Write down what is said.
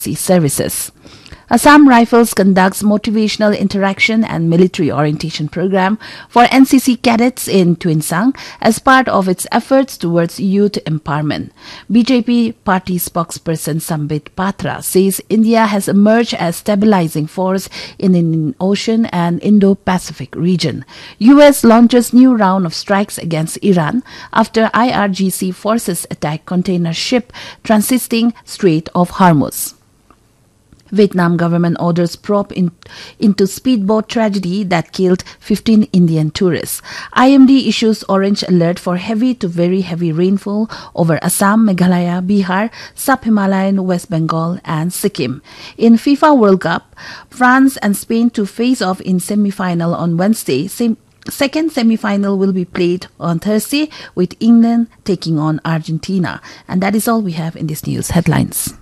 services. Assam Rifles conducts motivational interaction and military orientation program for NCC cadets in Twinsang as part of its efforts towards youth empowerment. BJP party spokesperson Sambit Patra says India has emerged as stabilizing force in the Indian Ocean and Indo-Pacific region. US launches new round of strikes against Iran after IRGC forces attack container ship transiting Strait of Hormuz. Vietnam government orders probe into speedboat tragedy that killed 15 Indian tourists. IMD issues orange alert for heavy to very heavy rainfall over Assam, Meghalaya, Bihar, Sub-Himalayan, West Bengal and Sikkim. In FIFA World Cup, France and Spain to face off in semi-final on Wednesday. Second semi-final will be played on Thursday with England taking on Argentina. And that is all we have in this news headlines.